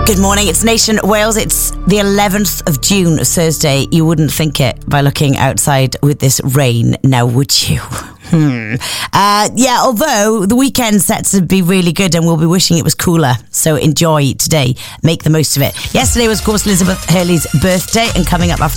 Good morning, it's Nation Wales. It's the 11th of June, Thursday. You wouldn't think it by looking outside with this rain, now would you? Although the weekend set to be really good and we'll be wishing it was cooler. So enjoy today. Make the most of it. Yesterday was, of course, Elizabeth Hurley's birthday, and coming up after